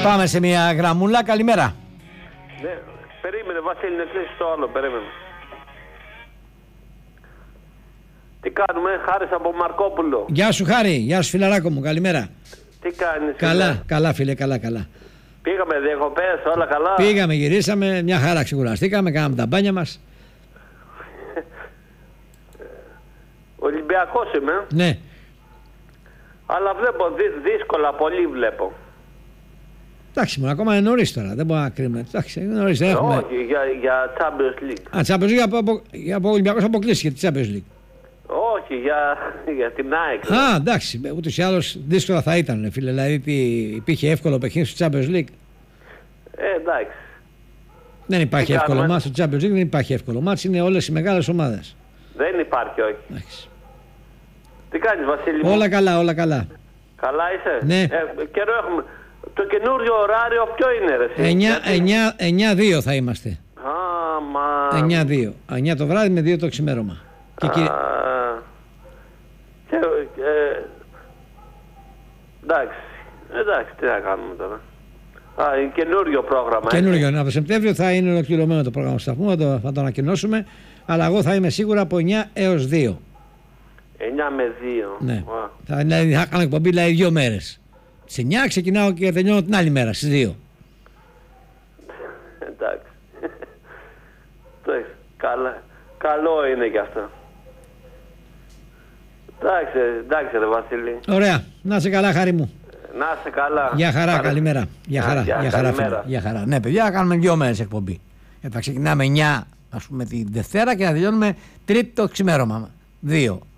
Πάμε σε μια γραμμούλα. Καλημέρα. Ναι, περίμενε Βασίλη, να κλείσει το άλλο, περίμενε. Τι κάνουμε, Χάρης από Μαρκόπουλο. Γεια σου Χάρη, γεια σου φιλαράκο μου, καλημέρα. Τι κάνεις? Καλά, καλά φίλε, καλά. Πήγαμε διακοπές, όλα καλά. Πήγαμε, γυρίσαμε, μια χαρά ξεκουραστήκαμε, κάναμε τα μπάνια μας. Ολυμπιακός είμαι. Ναι. Αλλά βλέπω δύσκολα, πολύ βλέπω. Εντάξει, μόνο ακόμα είναι νωρίς τώρα, δεν μπορούμε να κρίνουμε. Εντάξει, είναι νωρίς, δεν έχουμε. Όχι, για Champions League. Champions League, από Ολυμπιακός αποκλείστηκε τη Champions League. Όχι, για την ΑΕΚ. Α, εντάξει, ούτως ή άλλως δύσκολα θα ήταν, φίλε. Δηλαδή υπήρχε εύκολο παιχνίδι στο Champions League. Εντάξει. Δεν υπάρχει εύκολο μάτς στο Champions League, δεν υπάρχει εύκολο μάτς, είναι όλες οι μεγάλες ομάδες. Δεν υπάρχει, όχι. Εντάξει. Τι κάνεις Βασίλη? Όλα καλά, όλα καλά. Καλά είσαι? Ναι. Καιρό έχουμε. Το καινούριο ωράριο ποιο είναι ρε? 9-2 θα είμαστε. Α, 9-2. 9 το βράδυ με 2 το ξημέρωμα. Εντάξει, τι θα κάνουμε τώρα. Είναι καινούριο πρόγραμμα. Καινούριο, από το Σεπτέμβριο θα είναι ολοκληρωμένο το πρόγραμμα του σταθμού, θα το ανακοινώσουμε. Αλλά εγώ θα είμαι σίγουρα από 9 έως 2. 9 με 2. Ναι. Θα κάνω εκπομπή δηλαδή 2 μέρες. Σε 9 ξεκινάω και τελειώνω την άλλη μέρα, στις 2. Εντάξει. Καλό είναι κι αυτό. Εντάξει ρε Βασίλη. Ωραία. Να είσαι καλά Χάρη μου. Να είσαι καλά. Γεια χαρά, καλημέρα. Γεια χαρά. Γεια χαρά. Ναι παιδιά, θα κάνουμε 2 μέρες εκπομπή. Θα ξεκινάμε 9 ας πούμε τη Δευτέρα και θα τελειώνουμε Τρίτη το ξημέρωμα. 2.